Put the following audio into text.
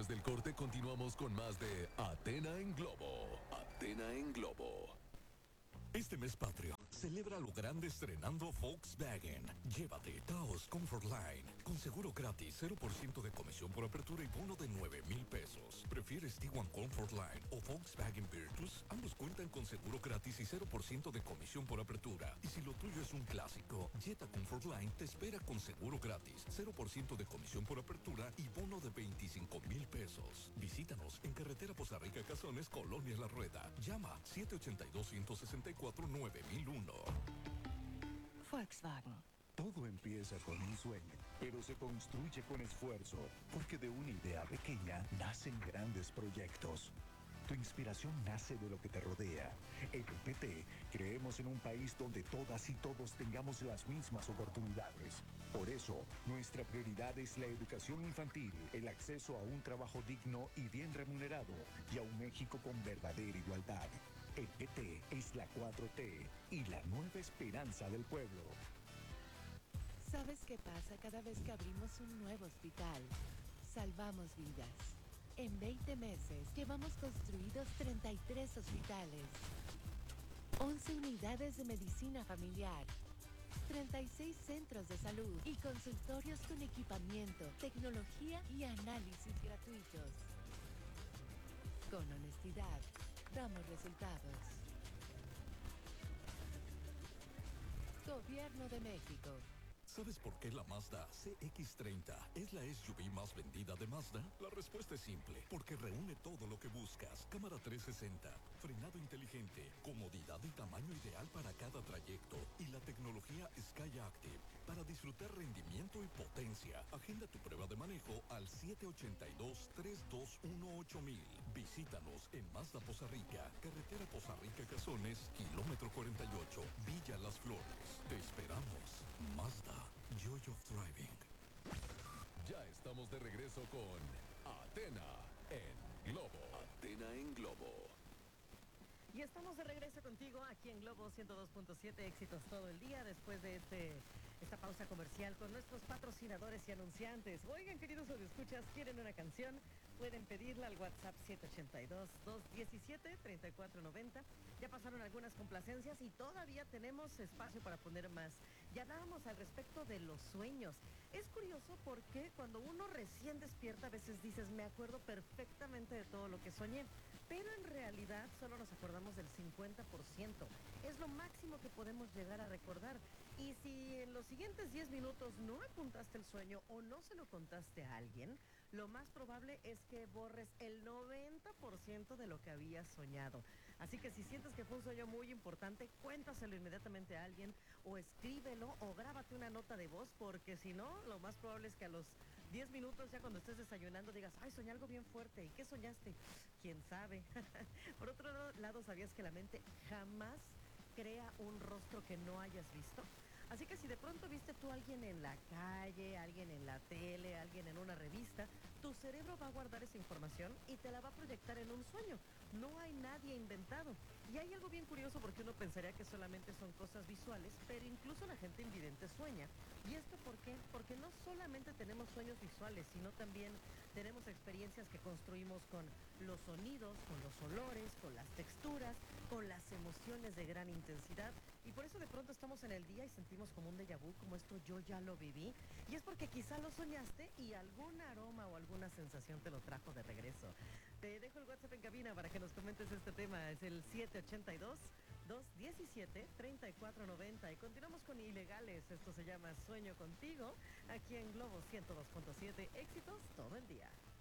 Después del corte continuamos con más de Athena en Globo. Athena en Globo. Este mes patrio, celebra lo grande estrenando Volkswagen. Llévate Taos Comfort Line con seguro gratis, 0% de comisión por apertura y bono de 9,000 pesos. ¿Prefieres Tiguan Comfort Line o Volkswagen Virtus? Ambos cuentan con seguro gratis y 0% de comisión por apertura. Y si lo tuyo es un clásico, Jetta Comfort Line te espera con seguro gratis, 0% de comisión por apertura y bono de 25,000 pesos. Visítanos en Carretera Poza Rica Cazones, Colonia La Rueda. Llama 782-164-9001. Volkswagen. Todo empieza con un sueño, pero se construye con esfuerzo, porque de una idea pequeña nacen grandes proyectos. Tu inspiración nace de lo que te rodea. En PT creemos en un país donde todas y todos tengamos las mismas oportunidades. Por eso, nuestra prioridad es la educación infantil, el acceso a un trabajo digno y bien remunerado, y a un México con verdadera igualdad. El PT es la 4T y la nueva esperanza del pueblo. ¿Sabes qué pasa cada vez que abrimos un nuevo hospital? Salvamos vidas. En 20 meses llevamos construidos 33 hospitales, 11 unidades de medicina familiar, 36 centros de salud y consultorios con equipamiento, tecnología y análisis gratuitos. Con honestidad, damos resultados. Gobierno de México. ¿Sabes por qué la Mazda CX-30 es la SUV más vendida de Mazda? La respuesta es simple, porque reúne todo lo que buscas. Cámara 360, frenado inteligente, comodidad y tamaño ideal para cada trayecto y la tecnología Sky Active para disfrutar rendimiento y potencia. Agenda tu prueba de manejo al 782-321-8000. Visítanos en Mazda Poza Rica, carretera Poza Rica Cazones, kilómetro 48, Villa Las Flores. Te esperamos. Mazda. Joy of Driving. Ya estamos de regreso con Athena en Globo. Athena en Globo. Y estamos de regreso contigo aquí en Globo 102.7, éxitos todo el día después de esta pausa comercial con nuestros patrocinadores y anunciantes. Oigan, queridos escuchas, ¿quieren una canción? Pueden pedirla al WhatsApp 782-217-3490. Ya pasaron algunas complacencias y todavía tenemos espacio para poner más. Ya hablábamos al respecto de los sueños. Es curioso porque cuando uno recién despierta a veces dices, me acuerdo perfectamente de todo lo que soñé, pero en realidad solo nos acordamos del 50%. Es lo máximo que podemos llegar a recordar. Y si en los siguientes 10 minutos no apuntaste el sueño o no se lo contaste a alguien, lo más probable es que borres el 90% de lo que habías soñado. Así que si sientes que fue un sueño muy importante, cuéntaselo inmediatamente a alguien o escríbelo o grábate una nota de voz, porque si no, lo más probable es que a los 10 minutos, ya cuando estés desayunando, digas, ay, soñé algo bien fuerte. ¿Y qué soñaste? ¿Quién sabe? Por otro lado, ¿sabías que la mente jamás crea un rostro que no hayas visto? Así que si de pronto viste tú a alguien en la calle, alguien en la tele, alguien en una revista, tu cerebro va a guardar esa información y te la va a proyectar en un sueño. No hay nadie inventado. Y hay algo bien curioso porque uno pensaría que solamente son cosas visuales, pero incluso la gente invidente sueña. ¿Y esto por qué? Porque no solamente tenemos sueños visuales, sino también tenemos experiencias que construimos con los sonidos, con los olores, con las texturas, con las emociones de gran intensidad. Y por eso de pronto estamos en el día y sentimos como un déjà vu, como esto yo ya lo viví. Y es porque quizá lo soñaste y algún aroma o alguna sensación te lo trajo de regreso. Te dejo el WhatsApp en cabina para que nos comentes este tema. Es el 782-217-3490. Y continuamos con Ilegales. Esto se llama Sueño Contigo, aquí en Globo 102.7. Éxitos todo el día.